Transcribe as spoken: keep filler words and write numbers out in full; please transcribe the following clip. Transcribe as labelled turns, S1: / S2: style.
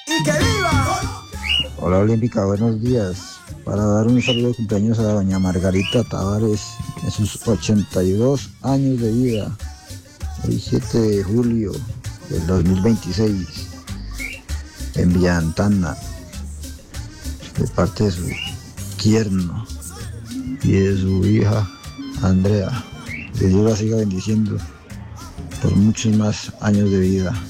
S1: y que viva.
S2: Hola Olímpica, buenos días. Para dar un saludo de cumpleaños a doña Margarita Tavares en sus ochenta y dos años de vida. Hoy siete de julio del dos mil veintiséis en Villantana, de parte de su yerno y de su hija Andrea. Que Dios la siga bendiciendo por muchos más años de vida.